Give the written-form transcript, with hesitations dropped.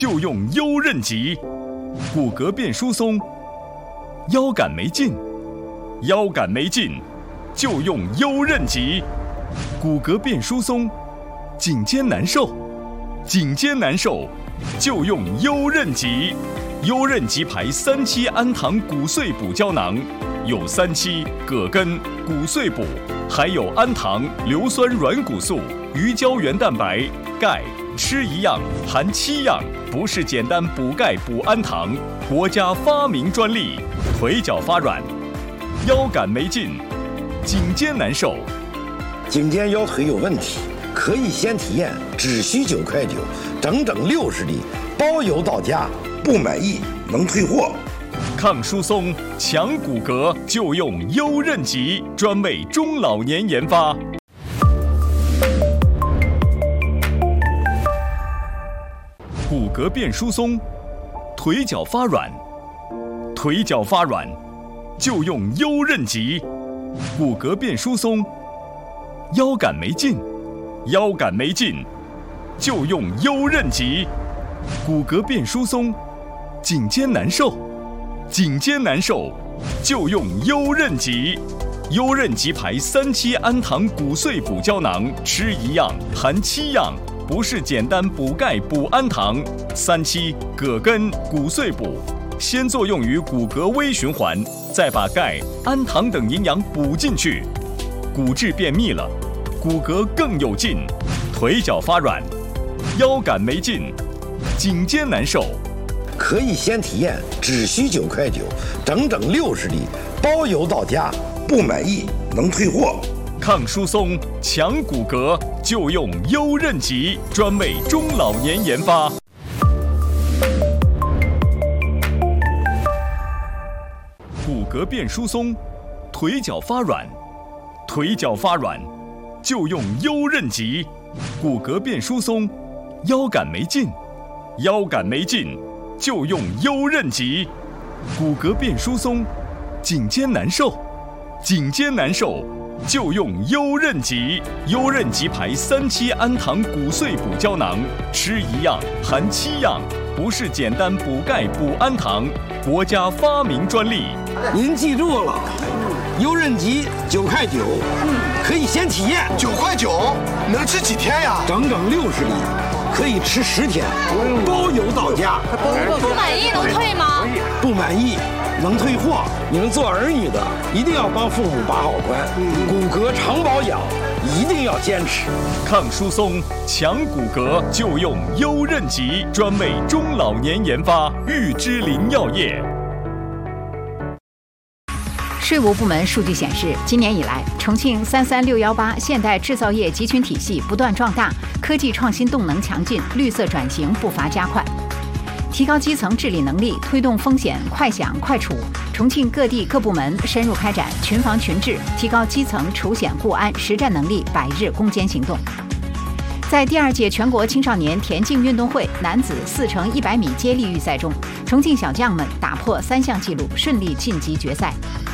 就用优韧极，骨骼变疏松，腰杆没劲，腰杆没劲，就用优韧极，骨骼变疏松，颈肩难受，颈肩难受，就用优韧极。优韧极牌3期氨糖骨碎补胶囊，有3期、葛根、骨碎补，还有氨糖、硫酸软骨素、鱼胶原蛋白、钙，吃一样含7样，不是简单补钙补氨糖，国家发明专利。腿脚发软，腰杆没劲，颈肩难受， 颈肩腰腿有问题，可以先体验，只需9块9，整整60粒，包邮到家，不满意能退货。 抗疏松、强骨骼，就用优韧极，专为中老年研发。骨骼变疏松，腿脚发软，腿脚发软，就用优韧极。骨骼变疏松，腰杆没劲，腰杆没劲，就用优韧极。骨骼变疏松，颈肩难受，颈肩难受，就用优韧极。优韧极牌3期氨糖骨碎补胶囊，吃一样含7样，不是简单补钙补氨糖。3期、葛根、骨碎补，先作用于骨骼微循环，再把钙、氨糖等营养补进去，骨质变密了，骨骼更有劲。腿脚发软，腰杆没劲，颈肩难受， 可以先体验，只需9块9，整整60粒，包邮到家，不满意能退货。 抗疏松、强骨骼，就用优韧极，专为中老年研发。骨骼变疏松，腿脚发软，腿脚发软，就用优韧极。骨骼变疏松，腰杆没劲，腰杆没劲，就用优韧极。骨骼变疏松，颈肩难受，颈肩难受，就用优韧极。优韧极牌3期氨糖骨碎补胶囊，吃一样含7样，不是简单补钙补氨糖，国家发明专利。 您记住了，优韧极9块9，可以先体验。 9块9，能吃几天呀？ 整整60粒，可以吃10天，包邮到家。 不满意能退吗？ 不满意能退货。你们做儿女的一定要帮父母把好关，骨骼常保养一定要坚持。 抗疏松、强骨骼，就用优韧极，专为中老年研发。玉芝林药业。 税务部门数据显示，今年以来，重庆33618现代制造业集群体系不断壮大，科技创新动能强劲，绿色转型步伐加快。提高基层治理能力，推动风险快想快处。重庆各地各部门深入开展群防群治，提高基层除险固安实战能力，100日攻坚行动。在第2届全国青少年田径运动会男子4×100米接力预赛中，重庆小将们打破3项纪录，顺利晋级决赛。